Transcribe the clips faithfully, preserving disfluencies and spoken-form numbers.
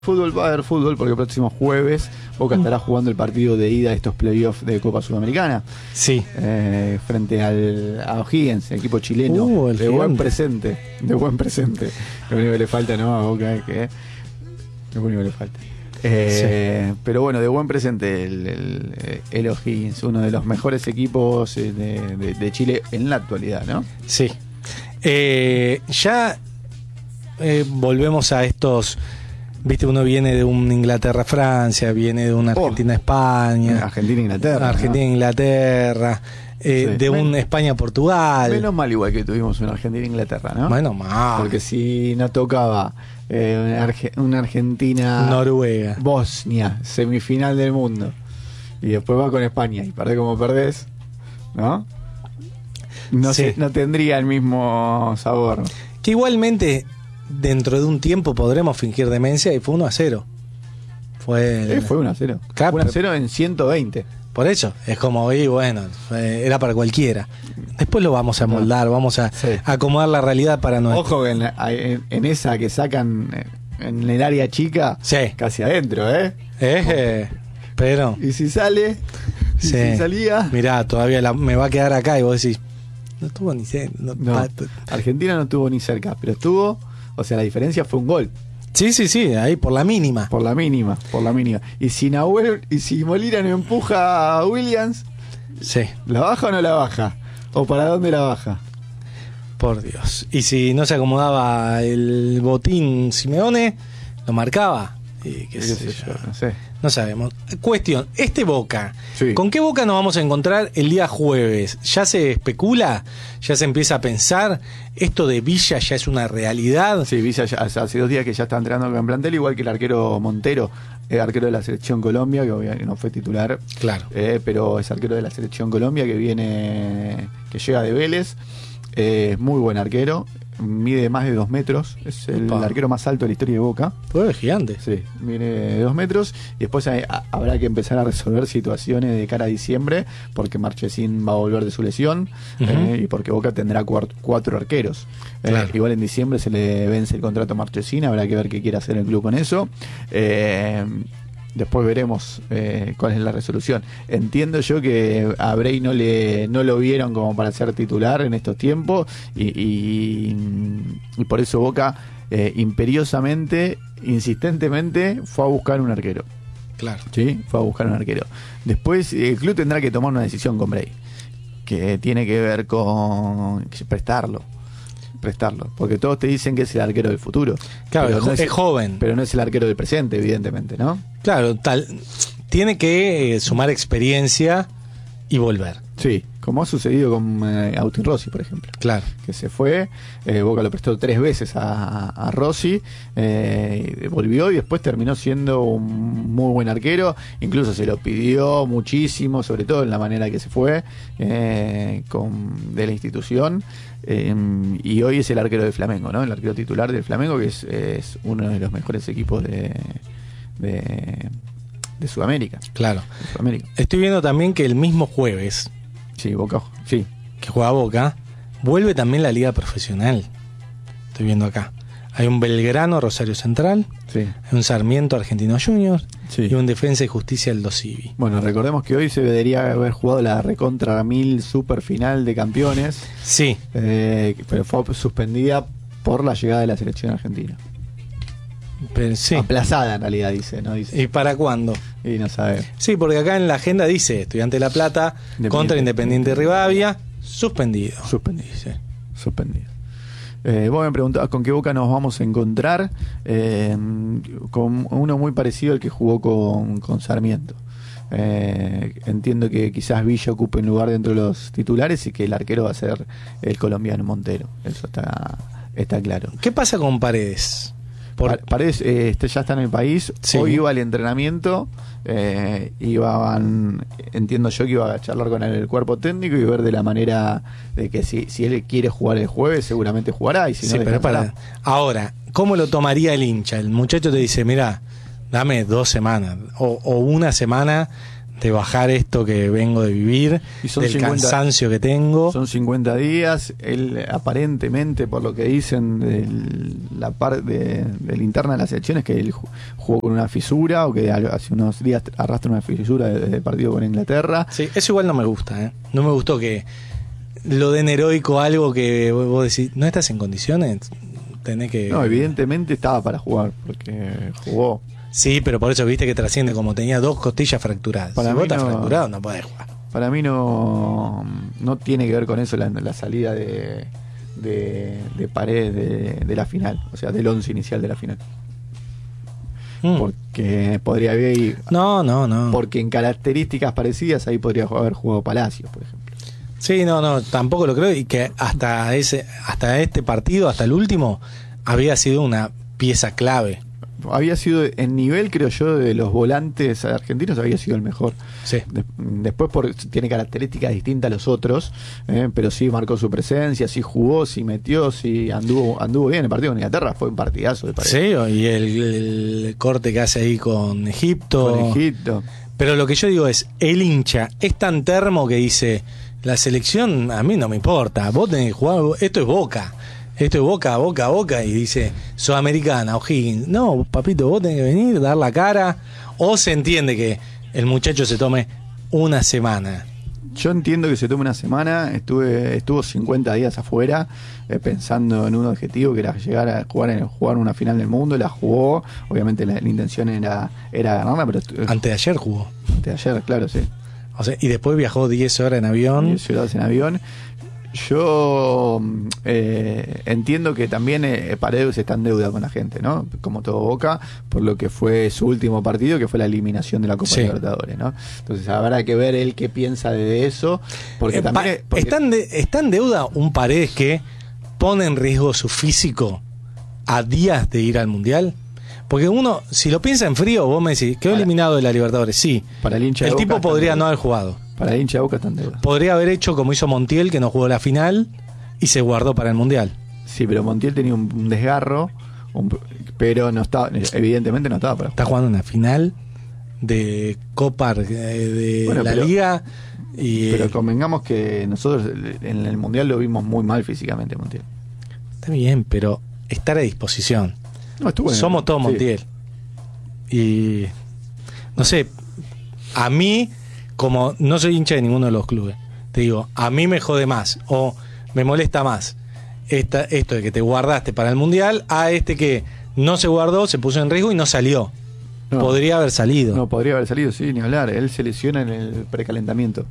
Fútbol, va a haber fútbol porque el próximo jueves Boca estará jugando el partido de ida de estos playoffs de Copa Sudamericana. Sí. Eh, frente al a O'Higgins, equipo chileno Uh, el de gigante. buen presente. De buen presente. Lo único que le falta, ¿no? A Boca es que. Lo único que le falta. Eh, sí. Pero bueno, de buen presente el, el, el O'Higgins, uno de los mejores equipos de, de, de Chile en la actualidad, ¿no? Sí. Eh, ya eh, volvemos a estos. Viste, uno viene de un Inglaterra-Francia, viene de una Argentina-España. Oh, Argentina-Inglaterra. Argentina-Inglaterra. Eh, Sí. de Men- un España-Portugal. Menos mal igual que tuvimos una Argentina-Inglaterra, ¿no? Bueno, más. Porque si no tocaba eh, una, Arge- una Argentina... Noruega. Bosnia, semifinal del mundo. Y después va con España y perdés como perdés, ¿no? No, Sí. sé, no tendría el mismo sabor. Que igualmente, dentro de un tiempo podremos fingir demencia y fue uno a cero. Fue, Eh, fue uno a cero. Claro, uno a cero en ciento veinte. Por eso, es como hoy, bueno, fue- era para cualquiera. Después lo vamos a moldar, vamos a Sí. acomodar la realidad para nosotros. Ojo que en, la- en- en esa que sacan eh, en el área chica, Sí. casi adentro, ¿eh? Eh, pero, Y si sale, y sí. si salía... Mirá, todavía la- me va a quedar acá y vos decís, no estuvo ni cerca. No, No, pa- Argentina no estuvo ni cerca, pero estuvo, o sea, la diferencia fue un gol, Sí, sí, sí, ahí por la mínima. por la mínima, por la mínima. Y si Nahuel, y si Molina no empuja a Williams, Sí, ¿la baja o no la baja? ¿O para dónde la baja? por Dios. Y si no se acomodaba el botín Simeone, lo marcaba. Y qué ¿Qué sé sé yo. yo? No sé. No sabemos. Cuestión, este Boca, Sí. ¿con qué Boca nos vamos a encontrar el día jueves? ¿Ya se especula? ¿Ya se empieza a pensar? ¿Esto de Villa ya es una realidad? Sí, Villa ya- hace, hace dos días que ya está entrenando en plantel, igual que el arquero Montero, el arquero de la selección Colombia, que obviamente no fue titular, Claro. eh, pero es arquero de la selección Colombia que viene, que llega de Vélez, eh, es muy buen arquero, mide más de dos metros, es el Opa. arquero más alto de la historia de Boca. Fue gigante. Sí, mide de dos metros y después hay- a- habrá que empezar a resolver situaciones de cara a diciembre porque Marchesín va a volver de su lesión. Ujú. eh, y porque Boca tendrá cuar- cuatro arqueros. Eh, Claro. igual en diciembre se le vence el contrato a Marchesín, habrá que ver qué quiere hacer el club con eso. Eh, Después veremos eh, cuál es la resolución. Entiendo yo que a Bray no le no lo vieron como para ser titular en estos tiempos y, y, y por eso Boca eh, imperiosamente, insistentemente fue a buscar un arquero. Claro. ¿Sí? Fue a buscar un arquero. Después eh, el club tendrá que tomar una decisión con Bray, que tiene que ver con prestarlo. Prestarlo. Porque todos te dicen que es el arquero del futuro. Claro, pero es, no es joven. Pero no es el arquero del presente, evidentemente, ¿no? Claro, tal. Tiene que eh, sumar experiencia y volver. Sí, como ha sucedido con eh, Agustín Rossi, por ejemplo. Claro. Que se fue, eh, Boca lo prestó tres veces a, a Rossi, eh, volvió y después terminó siendo un muy buen arquero, incluso se lo pidió muchísimo, sobre todo en la manera que se fue eh, con, de la institución, eh, y hoy es el arquero del Flamengo, ¿no? El arquero titular del Flamengo, que es, es uno de los mejores equipos de, de, de Sudamérica. Claro. de Sudamérica. Estoy viendo también que el mismo jueves Sí, Boca, sí. que juega Boca, vuelve también la liga profesional. Estoy viendo acá. Hay un Belgrano Rosario Central, Sí. hay un Sarmiento Argentino Juniors Sí. y un Defensa y Justicia Aldo Civi. Bueno, recordemos que hoy se debería haber jugado la recontra mil super final de campeones, Sí, eh, pero fue suspendida por la llegada de la selección argentina. pero sí. Aplazada en realidad, dice, ¿no? Dice. ¿Y para cuándo? Y no sabe. Sí, porque acá en la agenda dice Estudiante de La Plata Independiente. contra Independiente Rivadavia, suspendido. Suspendido. Dice. Suspendido. Eh, vos me preguntabas con qué Boca nos vamos a encontrar, eh, con uno muy parecido al que jugó con, con Sarmiento. Eh, entiendo que quizás Villa ocupe un lugar dentro de los titulares y que el arquero va a ser el colombiano Montero. Eso está, está claro. ¿Qué pasa con Paredes? Por- Pa- Paredes eh, este ya está en el país. Sí. Hoy iba al entrenamiento. Eh, iban, entiendo yo que iba a charlar con el cuerpo técnico y ver de la manera de que si, si él quiere jugar el jueves, seguramente jugará. Y si sí, no, pero descansará. para. Ahora, ¿cómo lo tomaría el hincha? El muchacho te dice, mira, dame dos semanas o, o una semana de bajar esto que vengo de vivir, del cincuenta, cansancio que tengo. Son cincuenta días. Él aparentemente, por lo que dicen de la parte de, de la interna de las selecciones, que él jugó con una fisura, o que hace unos días arrastra una fisura desde el partido con Inglaterra. Sí, eso igual no me gusta, ¿eh? No me gustó que lo den heroico, algo que vos decís, ¿no estás en condiciones? Tenés que... No, evidentemente estaba para jugar, porque jugó. Sí, pero por eso viste que trasciende, como tenía dos costillas fracturadas. Para si mí vos estás no, fracturado, no podés jugar. Para mí no, no tiene que ver con eso la, la salida de, de, de Paredes de, de la final, o sea, del once inicial de la final. Mm. Porque podría haber... No, no, no. Porque en características parecidas ahí podría haber jugado Palacios, por ejemplo. Sí, no, no, tampoco lo creo, y que hasta ese, hasta este partido, hasta el último, había sido una pieza clave. Había sido, en nivel, creo yo, de los volantes argentinos, había sido el mejor. Sí. De, después por, tiene características distintas a los otros, eh, pero sí marcó su presencia, sí jugó, sí metió, sí anduvo anduvo bien. El partido con Inglaterra fue un partidazo de Paredes. Sí, y el, el corte que hace ahí con Egipto. Con Egipto. Pero lo que yo digo es, el hincha es tan termo que dice, la selección a mí no me importa, vos tenés que jugar, esto es Boca. Esto es Boca, Boca, Boca, y dice Sudamericana, O'Higgins. No, papito, vos tenés que venir, dar la cara. O se entiende que el muchacho se tome una semana. Yo entiendo que se tome una semana. Estuve estuvo cincuenta días afuera, eh, pensando en un objetivo que era llegar a jugar en, jugar una final del mundo. La jugó. Obviamente la, la intención era, era ganarla, pero estuve, antes de ayer jugó. Antes de ayer, claro, sí. O sea, y después viajó diez horas en avión. diez horas en avión. Yo eh, entiendo que también eh, Paredes está en deuda con la gente, ¿no? Como todo Boca, por lo que fue su último partido, que fue la eliminación de la Copa sí. Libertadores, ¿no? Entonces habrá que ver él qué piensa de eso, porque eh, también pa- porque... está, en de, está en deuda un Paredes que pone en riesgo su físico a días de ir al Mundial. Porque uno, si lo piensa en frío, vos me decís, quedó para, eliminado de la Libertadores, sí. Para el hincha de el Boca tipo podría no haber jugado. Para el hincha de Boca está en deuda. Podría haber hecho como hizo Montiel, que no jugó la final y se guardó para el Mundial. Sí, pero Montiel tenía un, un desgarro, un, pero no estaba, evidentemente no estaba para jugar. Está jugando una final de Copa de bueno, la pero, Liga. Y, pero convengamos que nosotros en el Mundial lo vimos muy mal físicamente, Montiel. Está bien, pero estar a disposición. No, estuvo Somos el, todos Montiel. Sí. Y no sé, a mí, como no soy hincha de ninguno de los clubes, te digo, a mí me jode más o me molesta más esta, esto de que te guardaste para el Mundial a este que no se guardó, se puso en riesgo y no salió. No, podría haber salido. No, podría haber salido, sí, ni hablar. Él se lesiona en el precalentamiento.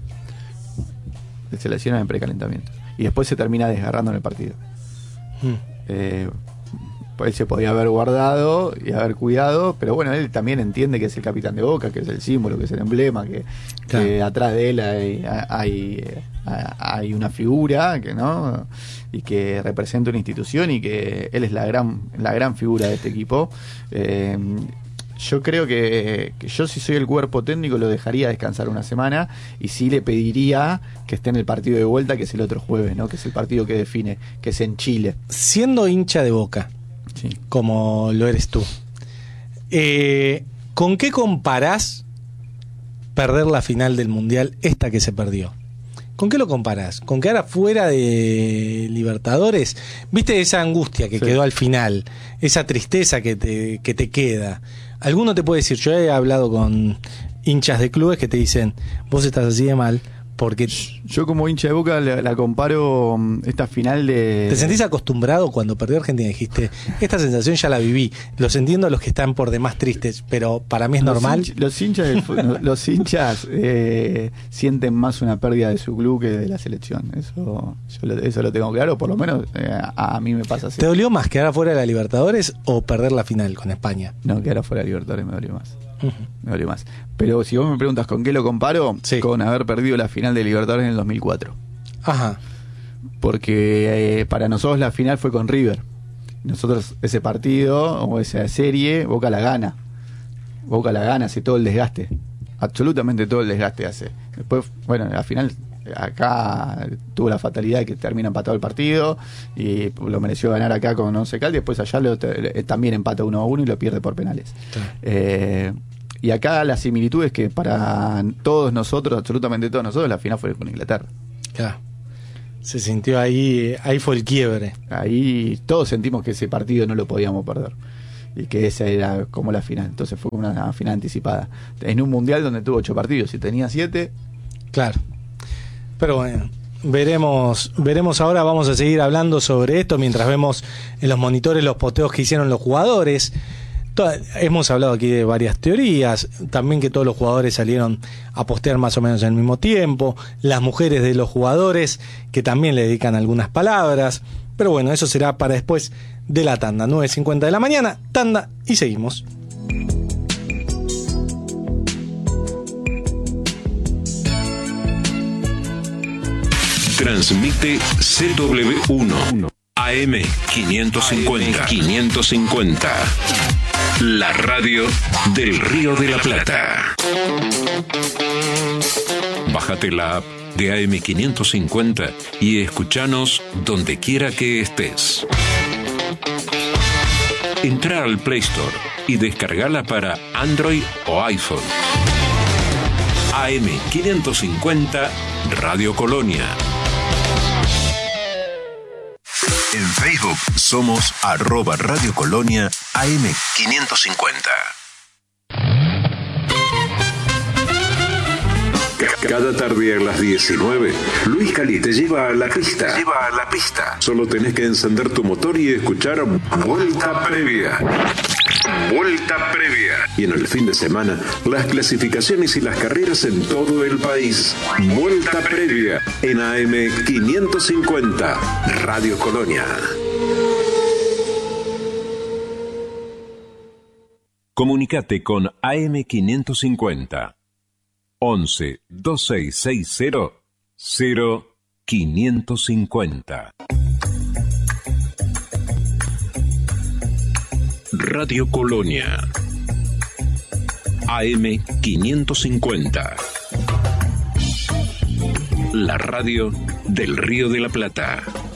Él se lesiona en el precalentamiento. Y después se termina desgarrando en el partido. Hmm. Eh, él se podía haber guardado y haber cuidado, pero bueno, él también entiende que es el capitán de Boca, que es el símbolo, que es el emblema, que, claro. que atrás de él hay, hay, hay una figura que no y que representa una institución y que él es la gran la gran figura de este equipo. Eh, yo creo que, que yo si soy el cuerpo técnico lo dejaría descansar una semana y sí le pediría que esté en el partido de vuelta, que es el otro jueves, ¿no? Que es el partido que define, que es en Chile. Siendo hincha de Boca, sí. como lo eres tú, eh, ¿con qué comparás perder la final del Mundial, esta que se perdió? ¿Con qué lo comparás? ¿Con quedar afuera de Libertadores? ¿Viste esa angustia que sí. quedó al final? Esa tristeza que te, que te queda. Alguno te puede decir, yo he hablado con hinchas de clubes que te dicen, vos estás así de mal porque... Yo como hincha de Boca la, la comparo esta final de... ¿Te sentís acostumbrado cuando perdió Argentina? Dijiste, esta sensación ya la viví. Los entiendo a los que están por demás tristes, pero para mí es los normal. Hinch, los hinchas, del, los hinchas eh, sienten más una pérdida de su club que de la selección. Eso yo lo, eso lo tengo claro, por lo menos eh, a, a mí me pasa así. ¿Te dolió más quedar afuera de la Libertadores o perder la final con España? No, quedar afuera de la Libertadores me dolió más. Uh-huh. Me dolió más. Pero si vos me preguntas con qué lo comparo, sí. con haber perdido la final de Libertadores en el dos mil cuatro. Ajá. Porque eh, para nosotros la final fue con River. Nosotros ese partido o esa serie, Boca la gana. Boca la gana, hace todo el desgaste. Absolutamente todo el desgaste hace. Después, bueno, la final acá tuvo la fatalidad de que termina empatado el partido y lo mereció ganar acá con Once Caldas. Después allá lo, eh, también empata uno a uno y lo pierde por penales. Sí. Eh, Y acá la similitud es que para todos nosotros, absolutamente todos nosotros, la final fue con Inglaterra. Claro. Se sintió ahí, ahí fue el quiebre. Ahí todos sentimos que ese partido no lo podíamos perder. Y que esa era como la final. Entonces fue una final anticipada. En un mundial donde tuvo ocho partidos, si tenía siete. Claro. Pero bueno, veremos, veremos ahora, vamos a seguir hablando sobre esto mientras vemos en los monitores los posteos que hicieron los jugadores. Toda, hemos hablado aquí de varias teorías, también que todos los jugadores salieron a postear más o menos al mismo tiempo, las mujeres de los jugadores que también le dedican algunas palabras, pero bueno, eso será para después de la tanda. Nueve cincuenta de la mañana, tanda y seguimos. Transmite C W uno A M quinientos cincuenta. quinientos cincuenta. La radio del Río de la Plata. Bájate la app de A M quinientos cincuenta y escuchanos donde quiera que estés. Entra al Play Store y descargala para Android o iPhone. A M quinientos cincuenta Radio Colonia. En Facebook somos arroba Radio Colonia A M quinientos cincuenta. Cada tarde a las diecinueve, Luis Cali te lleva a la pista. Lleva a la pista. Solo tenés que encender tu motor y escuchar Vuelta Previa. Vuelta Previa. Y en el fin de semana, las clasificaciones y las carreras en todo el país. Vuelta Previa en A M quinientos cincuenta, Radio Colonia. Comunicate con A M quinientos cincuenta. once, veintiséis sesenta, cero quinientos cincuenta. Radio Colonia. A M quinientos cincuenta. La radio del Río de la Plata.